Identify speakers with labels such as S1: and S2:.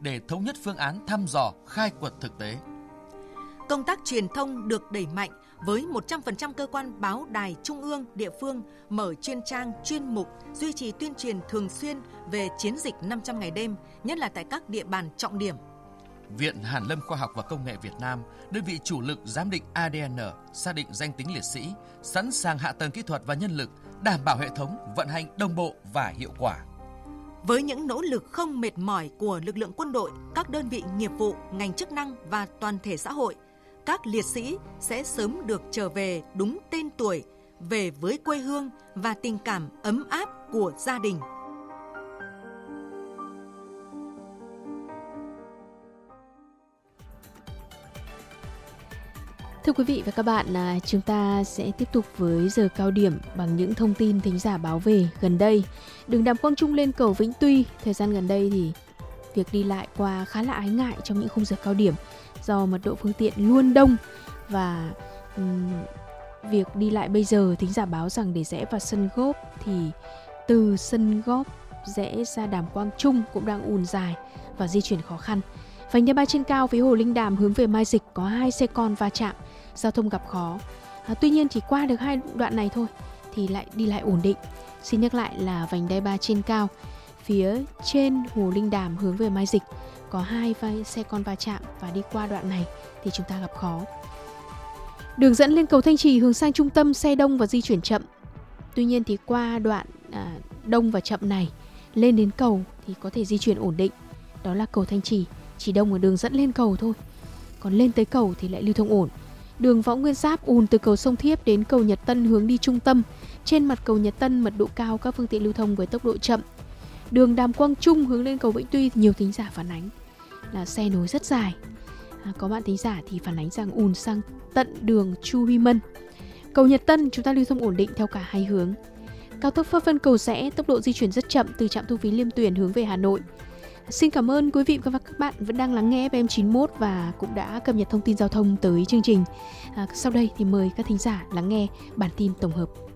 S1: để thống nhất phương án thăm dò, khai quật thực tế.
S2: Công tác truyền thông được đẩy mạnh với 100% cơ quan báo đài trung ương, địa phương mở chuyên trang, chuyên mục, duy trì tuyên truyền thường xuyên về chiến dịch 500 ngày đêm, nhất là tại các địa bàn trọng điểm.
S1: Viện Hàn lâm Khoa học và Công nghệ Việt Nam, đơn vị chủ lực giám định ADN, xác định danh tính liệt sĩ, sẵn sàng hạ tầng kỹ thuật và nhân lực, đảm bảo hệ thống vận hành đồng bộ và hiệu quả.
S2: Với những nỗ lực không mệt mỏi của lực lượng quân đội, các đơn vị nghiệp vụ, ngành chức năng và toàn thể xã hội, các liệt sĩ sẽ sớm được trở về đúng tên tuổi, về với quê hương và tình cảm ấm áp của gia đình.
S3: Thưa quý vị và các bạn, chúng ta sẽ tiếp tục với giờ cao điểm bằng những thông tin thính giả báo về gần đây. Đường Đàm Quang Trung lên cầu Vĩnh Tuy, thời gian gần đây thì việc đi lại qua khá là ái ngại trong những khung giờ cao điểm do mật độ phương tiện luôn đông và việc đi lại bây giờ thính giả báo rằng để rẽ vào sân góp thì từ sân góp rẽ ra Đàm Quang Trung cũng đang ùn dài và di chuyển khó khăn. Vành đai 3 trên cao phía Hồ Linh Đàm hướng về Mai Dịch có 2 xe con va chạm, giao thông gặp khó. Tuy nhiên chỉ qua được 2 đoạn này thôi thì lại đi lại ổn định. Xin nhắc lại là vành đai 3 trên cao phía trên Hồ Linh Đàm hướng về Mai Dịch có 2 xe con va chạm và đi qua đoạn này thì chúng ta gặp khó. Đường dẫn lên cầu Thanh Trì hướng sang trung tâm xe đông và di chuyển chậm. Tuy nhiên thì qua đoạn đông và chậm này lên đến cầu thì có thể di chuyển ổn định. Đó là cầu Thanh Trì, chỉ đông ở đường dẫn lên cầu thôi. Còn lên tới cầu thì lại lưu thông ổn. Đường Võ Nguyên Giáp ùn từ cầu Sông Thiếp đến cầu Nhật Tân hướng đi trung tâm. Trên mặt cầu Nhật Tân mật độ cao, các phương tiện lưu thông với tốc độ chậm. Đường Đàm Quang Trung hướng lên cầu Vĩnh Tuy thì nhiều thính giả phản ánh là xe nối rất dài. Có bạn thính giả thì phản ánh rằng ùn sang tận đường Chu Huy Mân. Cầu Nhật Tân chúng ta lưu thông ổn định theo cả hai hướng. Cao tốc Pháp Vân Cầu Giẽ tốc độ di chuyển rất chậm từ trạm thu phí Liêm Tuyển hướng về Hà Nội. Xin cảm ơn quý vị và các bạn vẫn đang lắng nghe FM 91 và cũng đã cập nhật thông tin giao thông tới chương trình. Sau đây thì mời các thính giả lắng nghe bản tin tổng hợp.